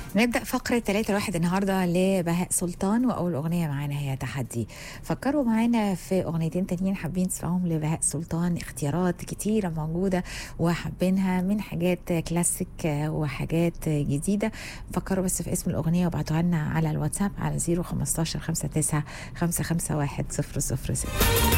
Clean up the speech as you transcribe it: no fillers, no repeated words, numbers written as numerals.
نبدأ فقرة 3 الواحد النهاردة لبهاء سلطان، وأول أغنية معانا هي تحدي. فكروا معانا في أغنيتين تانيين حابين تسمعهم لبهاء سلطان، اختيارات كتيرة موجودة وحابينها من حاجات كلاسيك وحاجات جديدة. فكروا بس في اسم الأغنية وابعتوها لنا على الواتساب على 015 59 551 006.